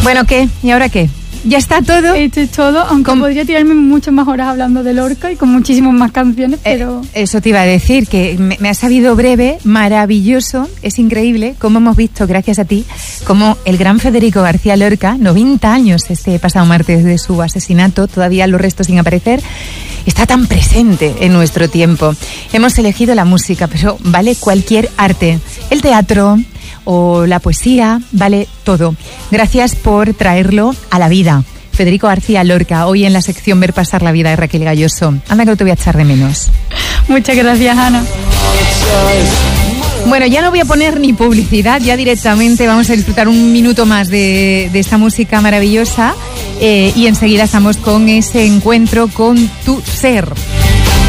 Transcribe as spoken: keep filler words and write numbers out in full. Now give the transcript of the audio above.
Bueno, ¿qué? ¿Y ahora qué? ¿Ya está todo? Esto es todo, aunque ¿Cómo? podría tirarme muchas más horas hablando de Lorca y con muchísimas más canciones, pero... Eh, eso te iba a decir, que me, me ha sabido breve, maravilloso, es increíble cómo hemos visto, gracias a ti, cómo el gran Federico García Lorca, noventa años este pasado martes de su asesinato, todavía los restos sin aparecer, está tan presente en nuestro tiempo. Hemos elegido la música, pero vale cualquier arte, el teatro o la poesía, vale todo. Gracias por traerlo a la vida. Federico García Lorca, hoy en la sección Ver pasar la vida de Raquel Galloso. Anda que no te voy a echar de menos. Muchas gracias, Ana. Bueno, ya no voy a poner ni publicidad, ya directamente vamos a disfrutar un minuto más de, de esta música maravillosa eh, y enseguida estamos con ese encuentro con tu ser.